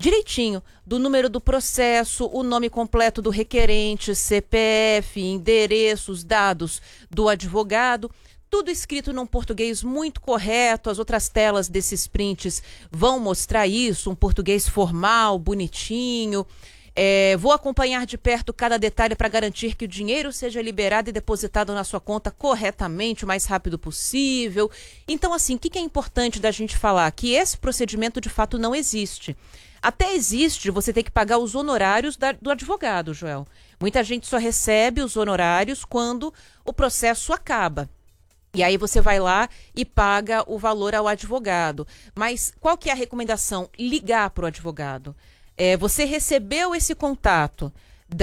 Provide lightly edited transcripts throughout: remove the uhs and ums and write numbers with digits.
direitinho, do número do processo, o nome completo do requerente, CPF, endereços, dados do advogado, tudo escrito num português muito correto. As outras telas desses prints vão mostrar isso, um português formal, bonitinho. Vou acompanhar de perto cada detalhe para garantir que o dinheiro seja liberado e depositado na sua conta corretamente, o mais rápido possível. Então, assim, o que é importante da gente falar? Que esse procedimento, de fato, não existe. Até existe você ter que pagar os honorários do advogado, Joel. Muita gente só recebe os honorários quando o processo acaba. E aí você vai lá e paga o valor ao advogado. Mas qual que é a recomendação? Ligar para o advogado. Você recebeu esse contato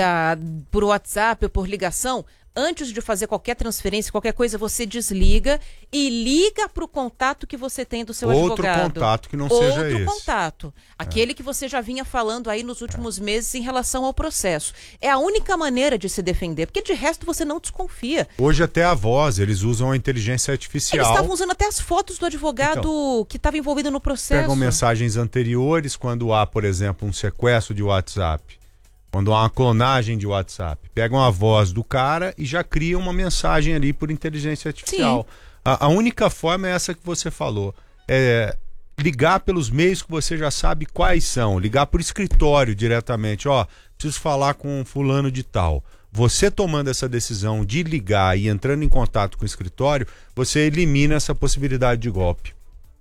por WhatsApp ou por ligação, antes de fazer qualquer transferência, qualquer coisa, você desliga e liga para o contato que você tem do seu advogado. Outro contato que não seja esse. Outro contato. Aquele que você já vinha falando aí nos últimos meses em relação ao processo. É a única maneira de se defender, porque de resto você não desconfia. Hoje até a voz, eles usam a inteligência artificial. Eles estavam usando até as fotos do advogado que estava envolvido no processo. Pegam mensagens anteriores, quando há, por exemplo, um sequestro de WhatsApp. Quando há uma clonagem de WhatsApp, pegam a voz do cara e já criam uma mensagem ali por inteligência artificial. A única forma é essa que você falou, ligar pelos meios que você já sabe quais são, ligar por escritório diretamente, preciso falar com fulano de tal. Você tomando essa decisão de ligar e entrando em contato com o escritório, você elimina essa possibilidade de golpe.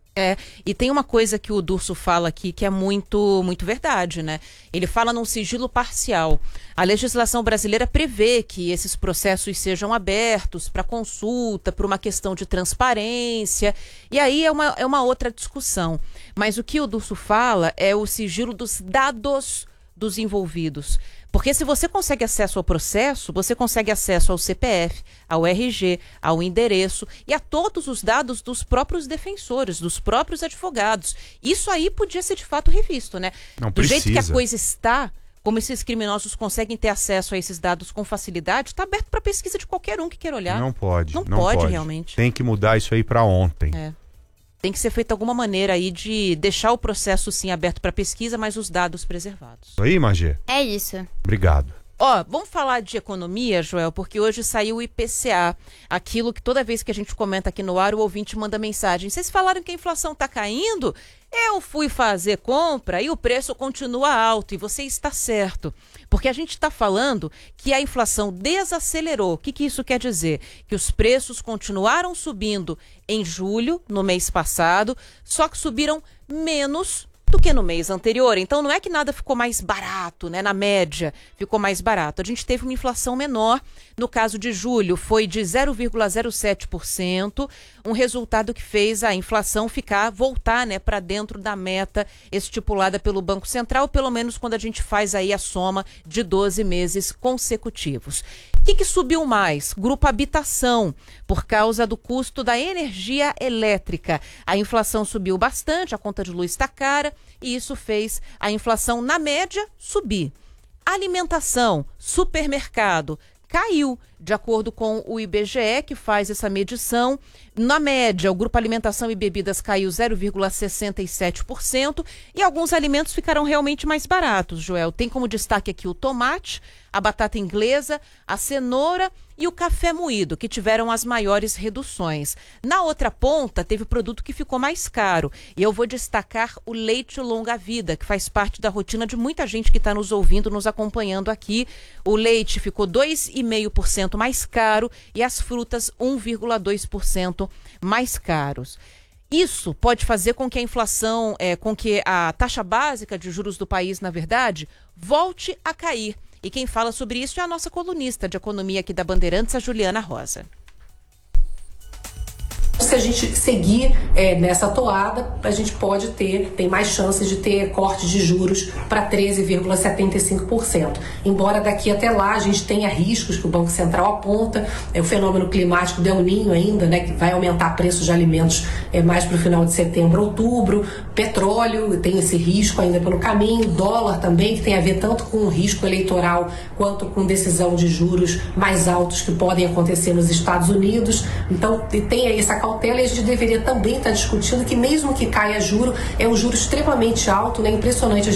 E tem uma coisa que o Durso fala aqui que é muito, muito verdade, né? Ele fala num sigilo parcial. A legislação brasileira prevê que esses processos sejam abertos para consulta, por uma questão de transparência, e aí é uma outra discussão. Mas o que o Durso fala é o sigilo dos dados dos envolvidos. Porque se você consegue acesso ao processo, você consegue acesso ao CPF, ao RG, ao endereço e a todos os dados dos próprios defensores, dos próprios advogados. Isso aí podia ser de fato revisto, né? Não Do precisa. jeito que a coisa está, como esses criminosos conseguem ter acesso a esses dados com facilidade, está aberto para pesquisa de qualquer um que queira olhar. Não pode. Não pode realmente. Tem que mudar isso aí para ontem. Tem que ser feita alguma maneira aí de deixar o processo sim aberto para pesquisa, mas os dados preservados. Isso aí, Magê? É isso. Obrigado. Vamos falar de economia, Joel, porque hoje saiu o IPCA, aquilo que toda vez que a gente comenta aqui no ar, o ouvinte manda mensagem. Vocês falaram que a inflação está caindo? Eu fui fazer compra e o preço continua alto, e você está certo. Porque a gente está falando que a inflação desacelerou. O que isso quer dizer? Que os preços continuaram subindo em julho, no mês passado, só que subiram menos do que no mês anterior. Então não é que nada ficou mais barato, né? Na média ficou mais barato. A gente teve uma inflação menor. No caso de julho foi de 0,07%, um resultado que fez a inflação voltar, né, para dentro da meta estipulada pelo Banco Central, pelo menos quando a gente faz aí a soma de 12 meses consecutivos. O que subiu mais? Grupo Habitação, por causa do custo da energia elétrica. A inflação subiu bastante, a conta de luz está cara, e isso fez a inflação, na média, subir. Alimentação, supermercado, caiu, de acordo com o IBGE, que faz essa medição. Na média, o Grupo Alimentação e Bebidas caiu 0,67% e alguns alimentos ficaram realmente mais baratos, Joel. Tem como destaque aqui o tomate, a batata inglesa, a cenoura e o café moído, que tiveram as maiores reduções. Na outra ponta, teve o produto que ficou mais caro. E eu vou destacar o leite longa-vida, que faz parte da rotina de muita gente que está nos ouvindo, nos acompanhando aqui. O leite ficou 2,5% mais caro e as frutas 1,2% mais caros. Isso pode fazer com que a inflação, com que a taxa básica de juros do país, na verdade, volte a cair. E quem fala sobre isso é a nossa colunista de economia aqui da Bandeirantes, a Juliana Rosa. Se a gente seguir nessa toada, a gente tem mais chances de ter corte de juros para 13,75%. Embora daqui até lá a gente tenha riscos que o Banco Central aponta, o fenômeno climático do El Niño ainda, né, que vai aumentar preços de alimentos mais para o final de setembro, outubro, petróleo tem esse risco ainda pelo caminho, dólar também, que tem a ver tanto com o risco eleitoral quanto com decisão de juros mais altos que podem acontecer nos Estados Unidos. Então tem aí essa cautela, e a gente deveria também estar discutindo que mesmo que caia juro, é um juro extremamente alto, né? Impressionante.